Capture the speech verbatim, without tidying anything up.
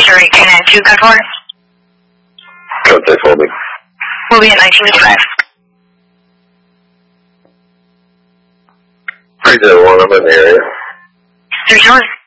Missouri, can I two code for? Code six holding. We'll be at nineteen fifty-five. three zero one, I'm in the area. three zero one.